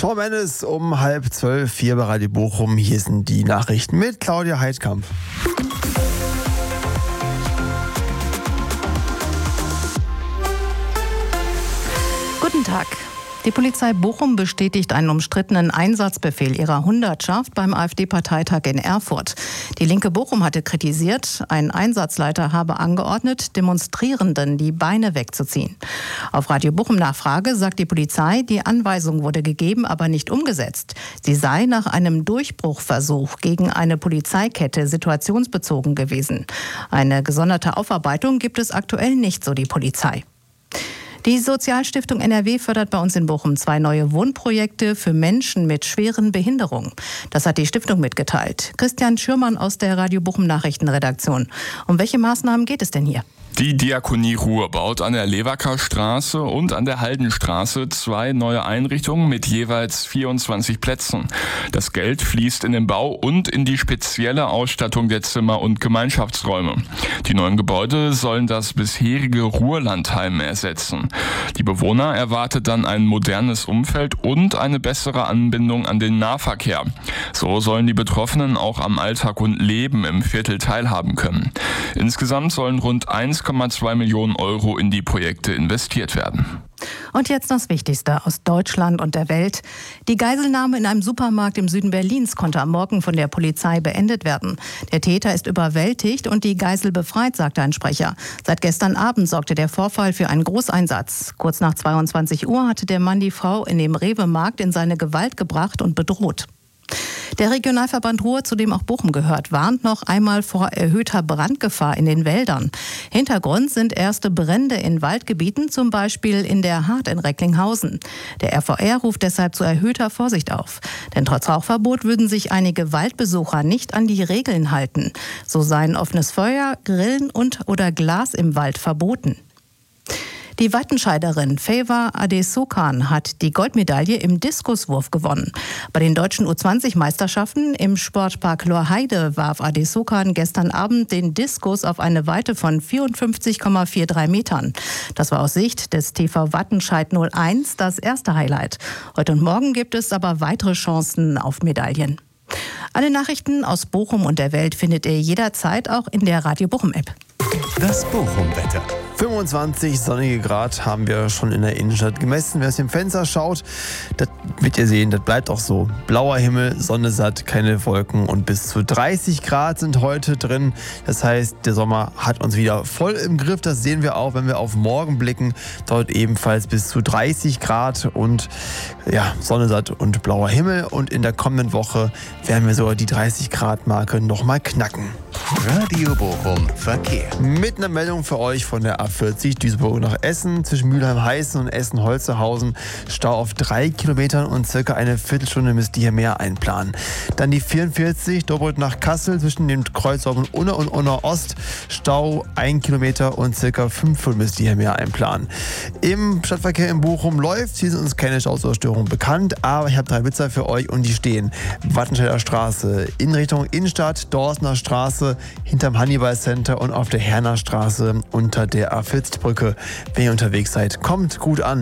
Shawn Mendes um 11:30 hier bei Radio Bochum. Hier sind die Nachrichten mit Claudia Heidkamp. Guten Tag. Die Polizei Bochum bestätigt einen umstrittenen Einsatzbefehl ihrer Hundertschaft beim AfD-Parteitag in Erfurt. Die Linke Bochum hatte kritisiert, ein Einsatzleiter habe angeordnet, Demonstrierenden die Beine wegzuziehen. Auf Radio Bochum Nachfrage sagt die Polizei, die Anweisung wurde gegeben, aber nicht umgesetzt. Sie sei nach einem Durchbruchversuch gegen eine Polizeikette situationsbezogen gewesen. Eine gesonderte Aufarbeitung gibt es aktuell nicht, so die Polizei. Die Sozialstiftung NRW fördert bei uns in Bochum 2 neue Wohnprojekte für Menschen mit schweren Behinderungen. Das hat die Stiftung mitgeteilt. Christian Schürmann aus der Radio Bochum Nachrichtenredaktion. Um welche Maßnahmen geht es denn hier? Die Diakonie Ruhr baut an der Lewacker Straße und an der Haldenstraße 2 neue Einrichtungen mit jeweils 24 Plätzen. Das Geld fließt in den Bau und in die spezielle Ausstattung der Zimmer und Gemeinschaftsräume. Die neuen Gebäude sollen das bisherige Ruhrlandheim ersetzen. Die Bewohner erwartet dann ein modernes Umfeld und eine bessere Anbindung an den Nahverkehr. So sollen die Betroffenen auch am Alltag und Leben im Viertel teilhaben können. Insgesamt sollen rund 1,2 Millionen Euro in die Projekte investiert werden. Und jetzt das Wichtigste aus Deutschland und der Welt. Die Geiselnahme in einem Supermarkt im Süden Berlins konnte am Morgen von der Polizei beendet werden. Der Täter ist überwältigt und die Geisel befreit, sagte ein Sprecher. Seit gestern Abend sorgte der Vorfall für einen Großeinsatz. Kurz nach 22 Uhr hatte der Mann die Frau in dem Rewe-Markt in seine Gewalt gebracht und bedroht. Der Regionalverband Ruhr, zu dem auch Bochum gehört, warnt noch einmal vor erhöhter Brandgefahr in den Wäldern. Hintergrund sind erste Brände in Waldgebieten, zum Beispiel in der Hart in Recklinghausen. Der RVR ruft deshalb zu erhöhter Vorsicht auf. Denn trotz Rauchverbot würden sich einige Waldbesucher nicht an die Regeln halten. So seien offenes Feuer, Grillen und/oder Glas im Wald verboten. Die Wattenscheiderin Feywa Adesokan hat die Goldmedaille im Diskuswurf gewonnen. Bei den deutschen U20-Meisterschaften im Sportpark Lorheide warf Adesokan gestern Abend den Diskus auf eine Weite von 54,43 Metern. Das war aus Sicht des TV Wattenscheid 01 das erste Highlight. Heute und morgen gibt es aber weitere Chancen auf Medaillen. Alle Nachrichten aus Bochum und der Welt findet ihr jederzeit auch in der Radio Bochum-App. Das Bochum-Wetter. 25 sonnige Grad haben wir schon in der Innenstadt gemessen. Wer aus dem Fenster schaut, das wird ihr sehen, das bleibt auch so. Blauer Himmel, Sonne satt, keine Wolken und bis zu 30 Grad sind heute drin. Das heißt, der Sommer hat uns wieder voll im Griff. Das sehen wir auch, wenn wir auf morgen blicken. Dort ebenfalls bis zu 30 Grad und ja, Sonne satt und blauer Himmel. Und in der kommenden Woche werden wir sogar die 30 Grad Marke nochmal knacken. Radio Bochum Verkehr. Mit einer Meldung für euch von der A40 Duisburg nach Essen. Zwischen Mülheim-Heißen und Essen-Holzerhausen Stau auf 3 Kilometern und circa eine Viertelstunde müsst ihr hier mehr einplanen. Dann die 44 Dobrindt nach Kassel zwischen den Kreuzorten Unna und Unna Ost. Stau 1 Kilometer und circa 5 Stunden müsst ihr hier mehr einplanen. Im Stadtverkehr in Bochum läuft. Hier sind uns keine Staustörungen bekannt, aber ich habe 3 Witzer für euch und die stehen. Wattenscheider Straße in Richtung Innenstadt, Dorstner Straße hinterm Hannibal Center und auf der Herner Straße unter der A40-Brücke. Wenn ihr unterwegs seid, kommt gut an.